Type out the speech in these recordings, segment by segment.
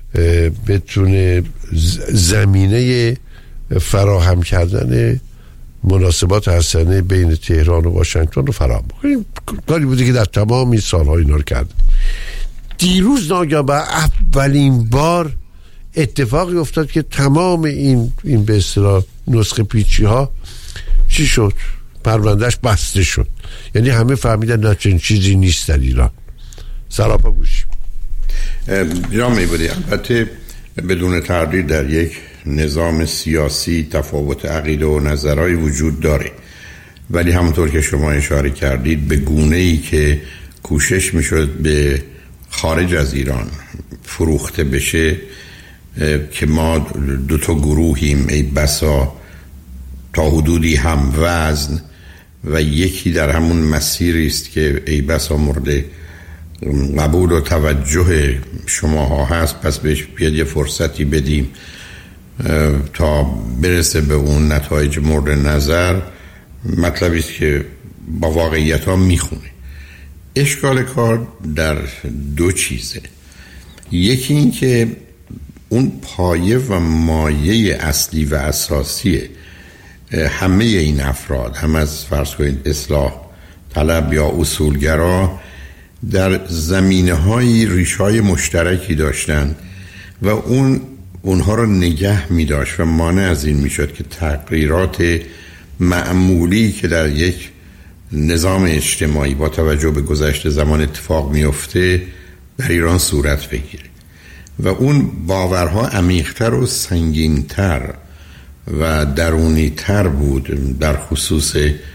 بتونه زمینه فراهم کردن مناسبات هستنه بین تهران و واشنگتن رو فراهم بکنیم. کاری بوده که در تمام این سال‌ها اینا رو کرد. دیروز ناگهان اولین بار اتفاقی افتاد که تمام این به اصطلاح نسخه پیچی ها چی شد؟ پروندهش بسته شد. یعنی همه فهمیدن نه چنین چیزی نیست در ایران. سراپا گوش جا میبودی. البته بدون تردید در یک نظام سیاسی تفاوت عقیده و نظرهای وجود داره، ولی همونطور که شما اشاره کردید به گونه‌ای که کوشش میشد به خارج از ایران فروخته بشه که ما دو تا گروهیم، ای بسا تا حدودی هم وزن و یکی در همون مسیری است که ای بسا مورد قبول و توجه شماها هست، پس بهش بیاد یه فرصتی بدیم تا برسه به اون نتایج مورد نظر. مطلبی است که با واقعیت ها میخونه. اشکال کار در دو چیزه. یکی این که اون پایه و مایه اصلی و اساسی همه این افراد، هم از فرض کنید اصلاح طلب یا اصولگرا، در زمینه‌های ریشه‌های مشترکی داشتن و اونها رو نگه می داشت و مانع از این می شد که تغییرات معمولی که در یک نظام اجتماعی با توجه به گذشته زمان اتفاق می افته در ایران صورت بگیره و اون باورها عمیق‌تر و سنگین‌تر و درونی‌تر بود، در خصوص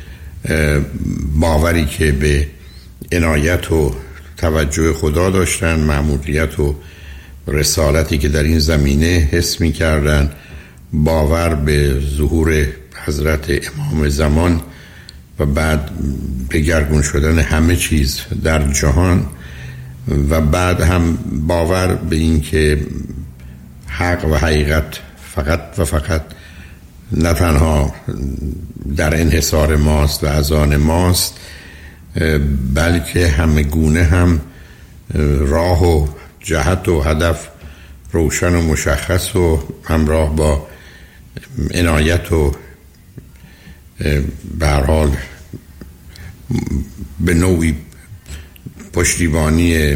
باوری که به عنایت و توجه خدا داشتن، مأموریت و رسالتی که در این زمینه حس می کردن، باور به ظهور حضرت امام زمان و بعد دگرگون شدن همه چیز در جهان و بعد هم باور به این که حق و حقیقت فقط و فقط نه تنها در انحصار ماست و از آن ماست، بلکه همه گونه هم راه و جهت و هدف روشن و مشخص و همراه با عنایت و به هر حال به نوعی پشتیبانی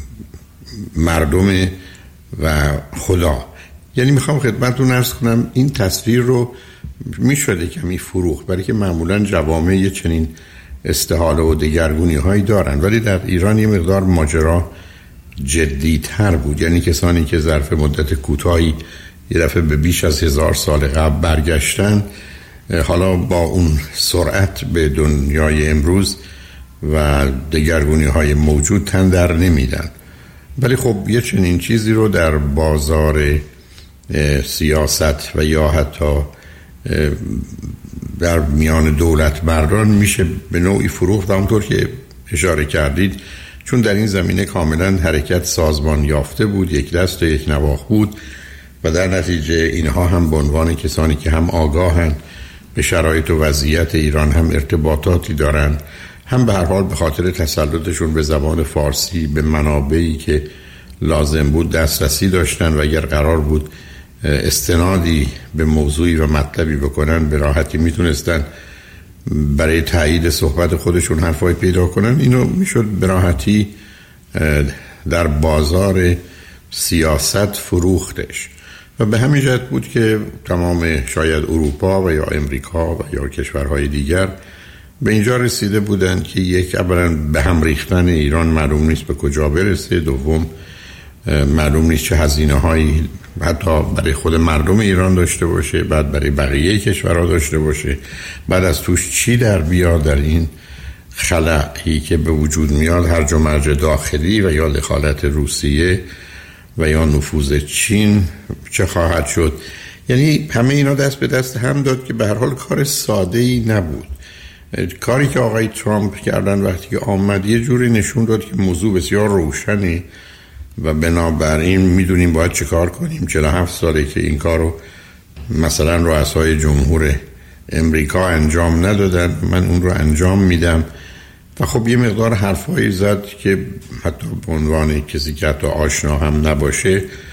مردم و خدا. یعنی میخوام خدمتتون عرض کنم این تصویر رو میشده کمی فروخت، برای که معمولا جوامع یه چنین استحاله و دگرگونی هایی دارن، ولی در ایران یه مقدار ماجرا جدی تر بود. یعنی کسانی که ظرف مدت کوتاهی یه دفعه به بیش از 1000 سال قبل برگشتن، حالا با اون سرعت به دنیای امروز و دگرگونی های موجود تن در نمیدن. ولی خب یه چنین چیزی رو در بازار سیاست و یا حتی در میان دولت مردان میشه به نوعی فروخت. همونطور که اشاره کردید، چون در این زمینه کاملا حرکت سازمان یافته بود، یک دست و یک نواخت بود و در نتیجه اینها هم به عنوان کسانی که هم آگاهن به شرایط و وضعیت ایران، هم ارتباطاتی دارن، هم به هر حال به خاطر تسلطشون به زبان فارسی به منابعی که لازم بود دسترسی داشتن و اگر قرار بود استنادی به موضوعی و مطلبی بکنن به راحتی میتونستن برای تایید صحبت خودشون حرفای پیدا کنن. اینو میشد به راحتی در بازار سیاست فروختش و به همین جهت بود که تمام شاید اروپا و یا امریکا و یا کشورهای دیگر به اینجا رسیده بودند که یک، اولا به هم ریختن ایران معلوم نیست به کجا برسه، دوم معلوم نیست چه هزینه هایی حتی برای خود مردم ایران داشته باشه، بعد برای بقیه کشورها داشته باشه، بعد از توش چی در بیاد در این خلایی که به وجود میاد، هرج و مرج داخلی و یا دخالت روسیه و یا نفوذ چین چه خواهد شد. یعنی همه اینا دست به دست هم داد که به هر حال کار ساده‌ای نبود. کاری که آقای ترامپ کردن وقتی که آمد یه جوری نشون داد که موضوع بسیار روشنی و بنابراین میدونیم باید چه کار کنیم. 47 ساله که این کار رو مثلا رؤسای جمهور امریکا انجام ندادن، من اون رو انجام میدم. و خب یه مقدار حرفایی زد که حتی به عنوان کسی که حتی آشنا هم نباشه